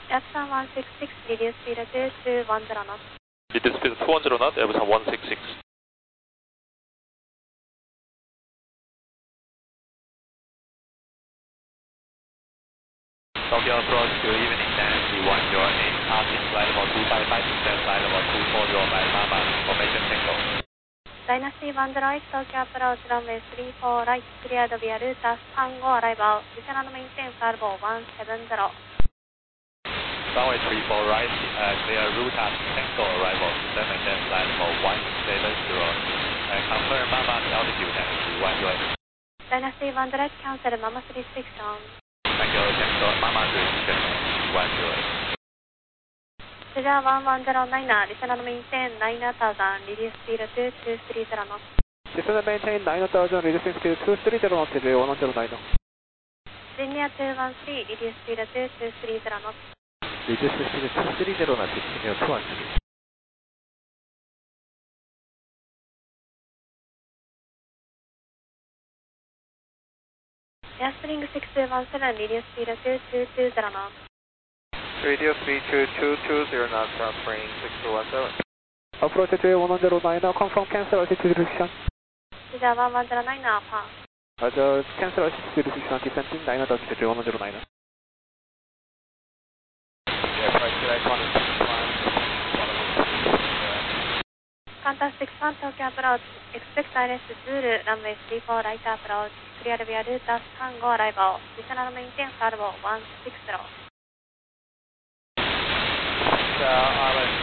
Epson 166, reduce speed to 210 knots. Reduce speed 210 knots, Epson 166. Tokyo approach to evening density 108, passing flight level 255, descent flight level 2405, Mama, formation Tango. Dynasty 108, Tokyo approach runway 34 right, cleared via Rutas Tango arrival, descend and maintain flight level 170. Runway 34 right, clear Rutas Tango arrival, descend and maintain flight level 170. Confirm Mama altitude density 108. Dynasty 108, cancel Mama restriction. Thank you, Tango, Mama restriction 108. Cedar 1109, descend and maintain 9000, reduce speed to 230 knots. Descend and maintain 9000, reducing speed to 230 knots, J109. Linear 213, reduce speed to 230 knots. Reduce speed to 230 knots, Linear 213. Airstream 6217, reduce speed to 220 knots. Radio speed to 220 knots from spring 6217. Approach J109, confirm cancel altitude restriction. Cedar 1109, Alpha. Roger, cancel altitude restriction, descending 9000 J109. Yeah, approach to H161. Qantas 61, Tokyo approach, expect ILS Zulu, runway 34 right approach, clear via Rutas Tango arrival, descend and maintain flight level 160. Island